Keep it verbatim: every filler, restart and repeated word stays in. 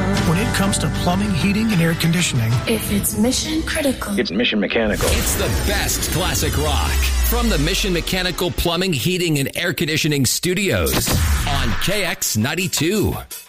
When it comes to plumbing, heating, and air conditioning, if it's mission critical, it's Mission Mechanical. It's the best classic rock from the Mission Mechanical Plumbing, Heating, and Air Conditioning Studios on K X ninety-two.